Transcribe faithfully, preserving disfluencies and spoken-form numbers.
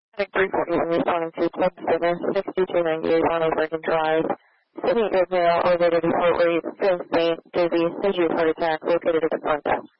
three forty-one responding to Club Center, sixty-two ninety-eight Ronald Reagan Drive. Sydney Good Mail, elevated to Fort Reed, Saint Daisy, Saint Jude heart attack, located at the front desk.